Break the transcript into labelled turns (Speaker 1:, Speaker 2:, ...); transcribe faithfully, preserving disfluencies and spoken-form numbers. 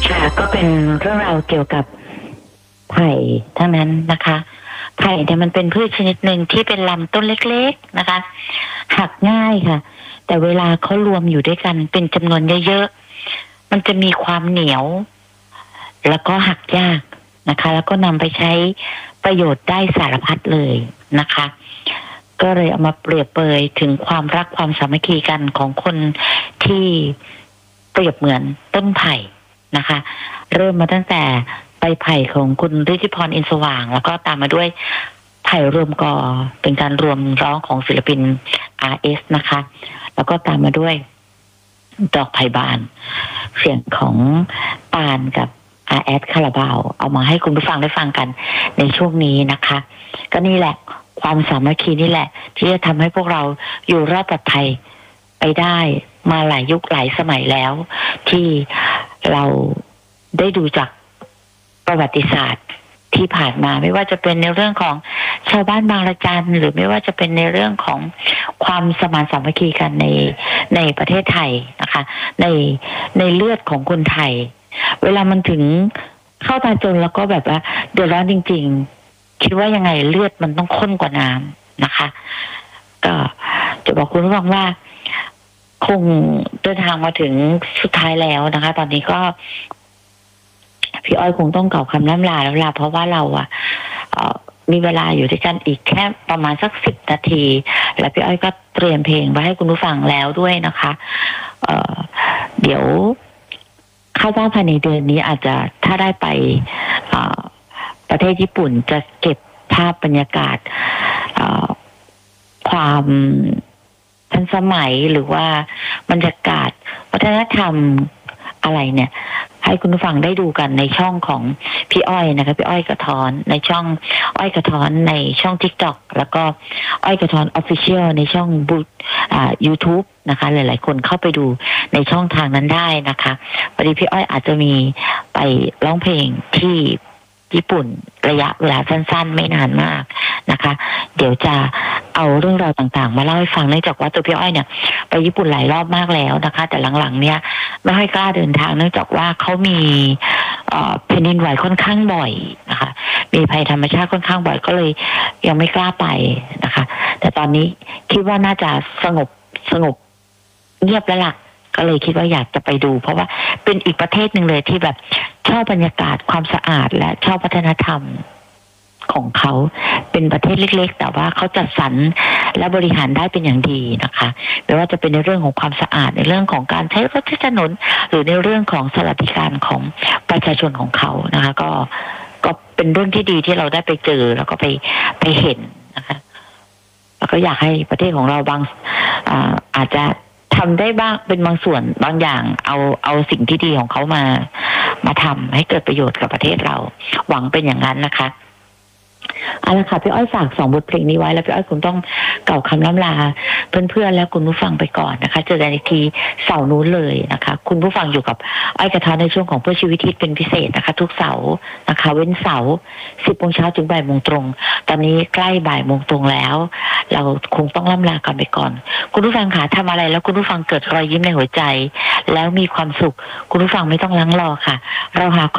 Speaker 1: ค่ะก็เป็นเรื่องราวเกี่ยวกับไผ่ทั้งนั้นนะคะไผ่เนี่ยมันเป็นพืชชนิดหนึ่งที่เป็นลำต้นเล็กๆนะคะหักง่ายค่ะแต่เวลาเขารวมอยู่ด้วยกันเป็นจำนวนเยอะๆมันจะมีความเหนียวแล้วก็หักยากนะคะแล้วก็นำไปใช้ประโยชน์ได้สารพัดเลยนะคะก็เลยเอามาเปรียบเปยถึงความรักความสามัคคีกันของคนที่เปรียบเหมือนต้นไผ่นะคะเริ่มมาตั้งแต่ใบไผ่ของคุณฤทธิพรอินทร์สว่างแล้วก็ตามมาด้วยไผ่รวมกอเป็นการรวมร้องของศิลปิน อาร์ เอส นะคะแล้วก็ตามมาด้วยดอกไผ่บานเสียงของปานกับอาร์แอดคาราบาวเอามาให้คุณผู้ฟังได้ฟังกันในช่วงนี้นะคะก็นี่แหละความสามัคคีนี่แหละที่จะทำให้พวกเราอยู่รอดปลอดภัยไปได้มาหลายยุคหลายสมัยแล้วที่เราได้ดูจากประวัติศาสตร์ที่ผ่านมาไม่ว่าจะเป็นในเรื่องของชาวบ้านบางระจันหรือไม่ว่าจะเป็นในเรื่องของความสมานสามัคคีกันในในประเทศไทยนะคะในในเลือดของคนไทยเวลามันถึงเข้าตาจนแล้วก็แบบว่าเดือดร้อนจริงๆคิดว่ายังไงเลือดมันต้องข้นกว่าน้ำนะคะก็จะบอกคุณผู้ฟังว่าคงเดินทางมาถึงสุดท้ายแล้วนะคะตอนนี้ก็พี่อ้อยคงต้องกล่าวคำล่ำลาแล้วล่ะเพราะว่าเราอ่ะมีเวลาอยู่ด้วยกันอีกแค่ประมาณสักสิบนาทีแล้วพี่อ้อยก็เตรียมเพลงไว้ให้คุณผู้ฟังแล้วด้วยนะคะเอ่อเดี๋ยวคาดว่าภายในเดือนนี้อาจจะถ้าได้ไปประเทศญี่ปุ่นจะเก็บภาพบรรยากาศความทันสมัยหรือว่าบรรยากาศวัฒนธรรมอะไรเนี่ยให้คุณผู้ฟังได้ดูกันในช่องของพี่อ้อยนะคะพี่อ้อยกระท้อนในช่องอ้อยกระท้อนในช่อง TikTok แล้วก็อ้อยกระท้อน Official ในช่องบูอ่า YouTube นะคะหลายๆคนเข้าไปดูในช่องทางนั้นได้นะคะพอดีพี่อ้อยอาจจะมีไปร้องเพลงที่ญี่ปุ่นระยะเวลาสั้นๆไม่นานมากนะคะเดี๋ยวจะเอาเรื่องราวต่างๆมาเล่าให้ฟังเนื่องจากว่าตัวพี่อ้อยเนี่ยไปญี่ปุ่นหลายรอบมากแล้วนะคะแต่หลังๆเนี่ยไม่ค่อยกล้าเดินทางเนื่องจากว่าเขามีแผ่นดินไหวค่อนข้างบ่อยนะคะมีภัยธรรมชาติค่อนข้างบ่อยก็เลยยังไม่กล้าไปนะคะแต่ตอนนี้คิดว่าน่าจะสงบสงบเงียบแล้วล่ะก็เลยคิดว่าอยากจะไปดูเพราะว่าเป็นอีกประเทศหนึ่งเลยที่แบบชอบบรรยากาศความสะอาดและชอบวัฒนธรรมของเขาเป็นประเทศเล็กๆแต่ว่าเขาจัดสรรและบริหารได้เป็นอย่างดีนะคะไม่ว่าจะเป็นในเรื่องของความสะอาดในเรื่องของการใช้รถใช้ถนนหรือในเรื่องของสวัสดิการของประชาชนของเขานะคะก็ก็เป็นเรื่องที่ดีที่เราได้ไปเจอแล้วก็ไปไปเห็นนะคะแล้วก็อยากให้ประเทศของเราบางอาอาจจะทำได้บ้างเป็นบางส่วนบางอย่างเอาเอาสิ่งที่ดีของเขามามาทำให้เกิดประโยชน์กับประเทศเราหวังเป็นอย่างนั้นนะคะเอาละค่ะพี่อ้อยฝากสองบทเพลงนี้ไว้แล้วพี่อ้อยคงต้องกล่าวคำล่ำลาเพื่อนๆและคุณผู้ฟังไปก่อนนะคะเจอกันอีกทีเสาร์นู้นเลยนะคะคุณผู้ฟังอยู่กับอ้อยกระท้อนในช่วงของเพื่อชีวิตที่เป็นพิเศษนะคะทุกเสาร์นะคะเว้นเสาร์สิบโมงเช้าถึงบ่ายโมงตรงตอนนี้ใกล้บ่ายโมงตรงแล้วเราคงต้องล่ำลากันไปก่อนคุณผู้ฟังค่ะทำอะไรแล้วคุณผู้ฟังเกิดรอยยิ้มในหัวใจแล้วมีความสุขคุณผู้ฟังไม่ต้องลังรอค่ะเราหา